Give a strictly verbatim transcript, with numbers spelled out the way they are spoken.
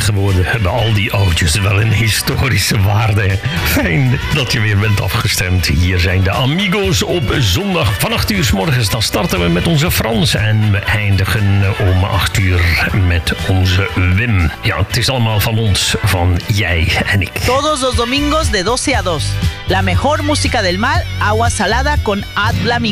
geworden. Hebben al die oudjes wel een historische waarde. Fijn dat je weer bent afgestemd. Hier zijn de Amigos op zondag van acht uur 's morgens. Dan starten we met onze Frans en we eindigen om acht uur met onze Wim. Ja, het is allemaal van ons, van jij en ik. Todos los domingos de doce a dos. La mejor música del mar, agua salada con Ad Blaming.